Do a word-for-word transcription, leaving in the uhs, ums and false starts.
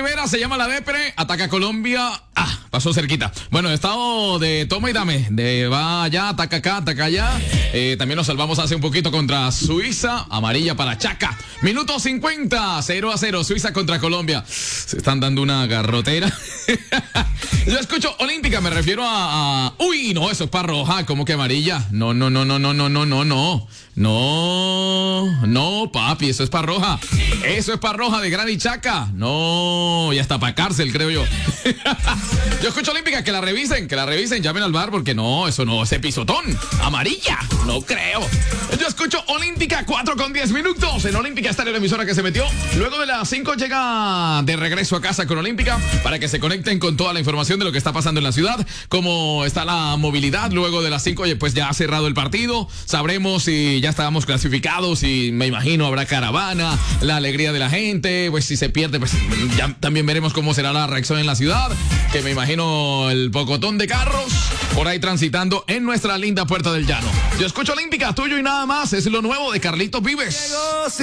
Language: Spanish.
Rivera, se llama la Depre, ataca a Colombia. Ah, pasó cerquita. Bueno, estado de toma y dame. De va allá, ataca acá, ataca allá. Eh, también nos salvamos hace un poquito contra Suiza. Amarilla para Chaca. Minuto cincuenta, cero a cero. Suiza contra Colombia. Se están dando una garrotera. Yo escucho Olímpica, me refiero a, a... Uy, no, eso es para roja. ¿Cómo que amarilla? No, no, no, no, no, no, no, no, no. No, no, papi, eso es para roja. Eso es para roja de Gran y Chaca. No, y hasta para cárcel, creo yo. Yo escucho Olímpica, que la revisen, que la revisen, llamen al bar, porque no, eso no, ese pisotón. Amarilla, no creo. Yo escucho Olímpica, cuatro con diez minutos. En Olímpica está la emisora que se metió. Luego de las cinco llega de regreso a casa con Olímpica para que se conecten con toda la información de lo que está pasando en la ciudad, cómo está la movilidad. Luego de las cinco, pues ya ha cerrado el partido. Sabremos si ya estábamos clasificados y me imagino habrá caravana, la alegría de la gente. Pues si se pierde, pues ya también veremos cómo será la reacción en la ciudad, que me imagino el pocotón de carros por ahí transitando en nuestra linda Puerta del Llano. Yo escucho Olímpica, tuyo y nada más. Es lo nuevo de Carlitos Vives.